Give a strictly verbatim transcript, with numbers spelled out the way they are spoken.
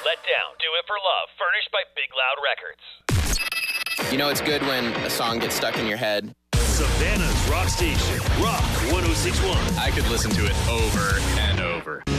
Let Down, Do It for Love, furnished by Big Loud Records. You know it's good when a song gets stuck in your head. Savannah's Rock Station, Rock one oh six point one. I could listen to it over and over.